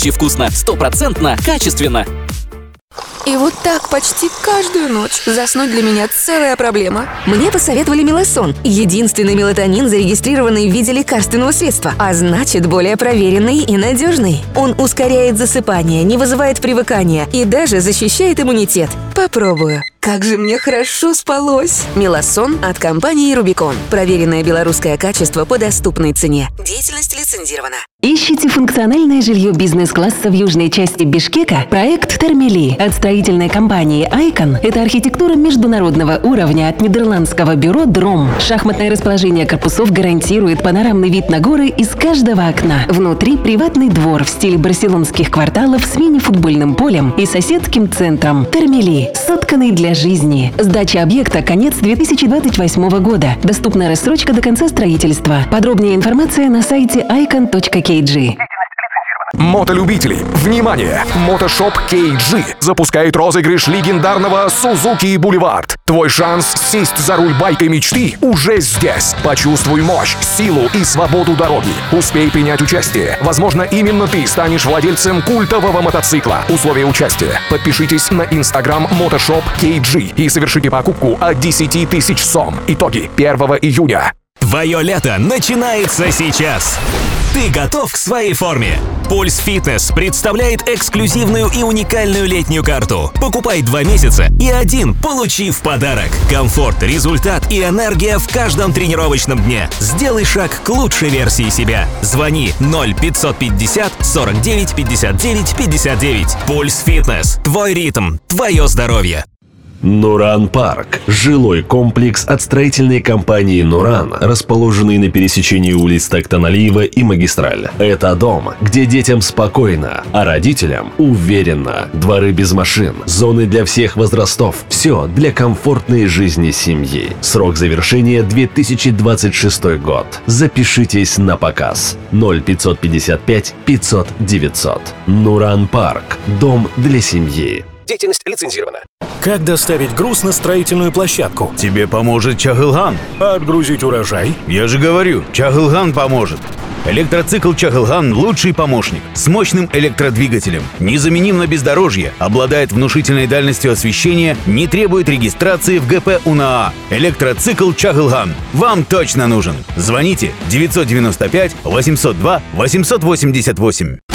Настоящий вкусно, 100% качественно. И вот так почти каждую ночь заснуть для меня целая проблема. Мне посоветовали Мелосон. Единственный мелатонин, зарегистрированный в виде лекарственного средства, а значит, более проверенный и надежный. Он ускоряет засыпание, не вызывает привыкания и даже защищает иммунитет. Попробую. Как же мне хорошо спалось. Мелосон от компании Рубикон. Проверенное белорусское качество по доступной цене. Деятельность лицензирована. Ищите функциональное жилье бизнес-класса в южной части Бишкека? Проект Термели от строительной компании Icon – это архитектура международного уровня от нидерландского бюро Дром. Шахматное расположение корпусов гарантирует панорамный вид на горы из каждого окна. Внутри приватный двор в стиле барселонских кварталов с мини-футбольным полем и соседским центром. Термели – сотканный для жизни. Сдача объекта – конец 2028 года. Доступна рассрочка до конца строительства. Подробнее информация на сайте icon.kg. Мотолюбители, внимание! Мотошоп KG запускает розыгрыш легендарного Suzuki Boulevard. Твой шанс сесть за руль байка мечты уже здесь. Почувствуй мощь, силу и свободу дороги. Успей принять участие. Возможно, именно ты станешь владельцем культового мотоцикла. Условия участия. Подпишитесь на Instagram Мотошоп KG и совершите покупку от 10 тысяч сом. Итоги 1 июня. Твое лето начинается сейчас. Ты готов к своей форме? Пульс Фитнес представляет эксклюзивную и уникальную летнюю карту. Покупай 2 месяца и один получи в подарок. Комфорт, результат и энергия в каждом тренировочном дне. Сделай шаг к лучшей версии себя. Звони 0550 49 59 59. Пульс Фитнес. Твой ритм, твое здоровье. Нуран Парк – жилой комплекс от строительной компании «Нуран», расположенный на пересечении улиц Токтаналиева и Магистраль. Это дом, где детям спокойно, а родителям уверенно. Дворы без машин, зоны для всех возрастов – все для комфортной жизни семьи. Срок завершения – 2026 год. Запишитесь на показ. 0555 500 900. Нуран Парк – дом для семьи. Деятельность лицензирована. Как доставить груз на строительную площадку? Тебе поможет Чагылган. А отгрузить урожай? Я же говорю, Чагылган поможет. Электроцикл Чагылган – лучший помощник. С мощным электродвигателем. Незаменим на бездорожье. Обладает внушительной дальностью освещения. Не требует регистрации в ГП УНАА. Электроцикл Чагылган. Вам точно нужен. Звоните 995 802 888.